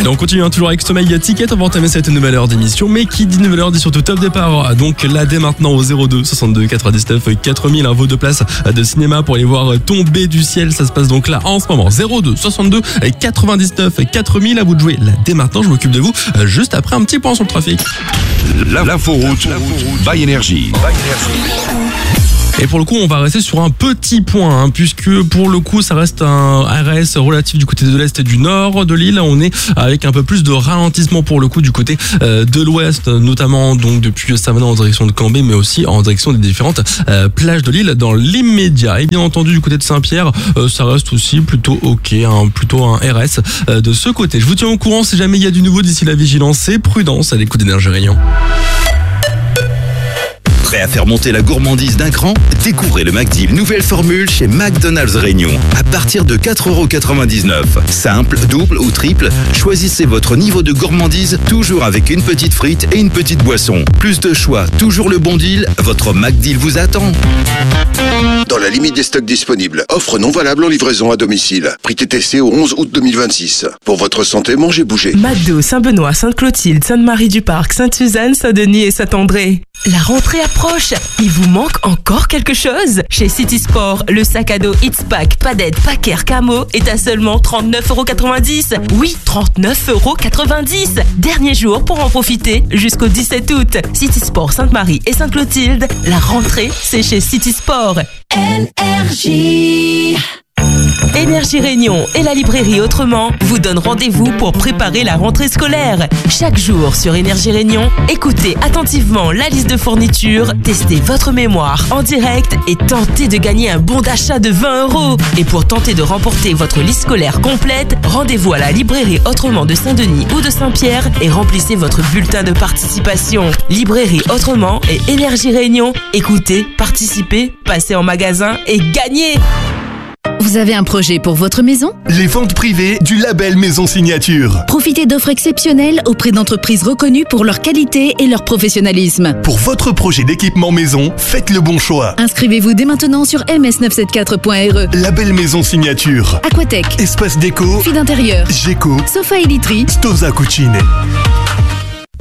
Allez, on continue toujours avec Stomach Ticket. On va entamer cette nouvelle heure d'émission. Mais qui dit nouvelle heure dit surtout top départ. Donc là, dès maintenant au 02 62 99 4000, vos 2 places de cinéma pour aller voir Tomber du ciel. Ça se passe donc là en ce moment. 02 62 99 4000. À vous de jouer là dès maintenant. Je m'occupe de vous juste après un petit point sur le trafic. L'inforoute by Énergie. Et pour le coup, on va rester sur un petit point, puisque pour le coup, ça reste un RS relatif du côté de l'Est et du Nord de l'île. On est avec un peu plus de ralentissement pour le coup du côté de l'Ouest, notamment donc depuis Savannah en direction de Cambé, mais aussi en direction des différentes plages de l'île dans l'immédiat. Et bien entendu, du côté de Saint-Pierre, ça reste aussi plutôt ok, plutôt un RS de ce côté. Je vous tiens au courant si jamais il y a du nouveau d'ici la vigilance et prudence à l'écoute d'Énergie Réunion. Prêt à faire monter la gourmandise d'un cran? Découvrez le McDeal nouvelle formule chez McDonald's Réunion à partir de 4,99 €. Simple, double ou triple, choisissez votre niveau de gourmandise toujours avec une petite frite et une petite boisson. Plus de choix, toujours le bon deal, votre McDeal vous attend. Dans la limite des stocks disponibles. Offre non valable en livraison à domicile. Prix TTC au 11 août 2026. Pour votre santé, mangez, bougez. McDo, Saint-Benoît, Sainte-Clotilde, Sainte-Marie-du-Parc, Sainte-Suzanne, Saint-Denis et Saint-André. La rentrée approche. Il vous manque encore quelque chose? Chez City Sport, le sac à dos It's-Pack, Padette, Packer, Camo est à seulement 39,90 €. Oui, 39,90 €. Dernier jour pour en profiter jusqu'au 17 août. City Sport Sainte-Marie et Sainte-Clotilde. La rentrée, c'est chez City Sport. Énergie. Énergie Réunion et la librairie Autrement vous donnent rendez-vous pour préparer la rentrée scolaire. Chaque jour sur Énergie Réunion, écoutez attentivement la liste de fournitures, testez votre mémoire en direct et tentez de gagner un bon d'achat de 20 €. Et pour tenter de remporter votre liste scolaire complète, rendez-vous à la librairie Autrement de Saint-Denis ou de Saint-Pierre et remplissez votre bulletin de participation. Librairie Autrement et Énergie Réunion. Écoutez, participez, passez en magasin et gagnez! Vous avez un projet pour votre maison? Les ventes privées du label Maison Signature. Profitez d'offres exceptionnelles auprès d'entreprises reconnues pour leur qualité et leur professionnalisme. Pour votre projet d'équipement maison, faites le bon choix. Inscrivez-vous dès maintenant sur ms974.re. Label Maison Signature. Aquatech. Espace déco. Fil d'intérieur. Géco. Sofa et literie. Stosa Cucine.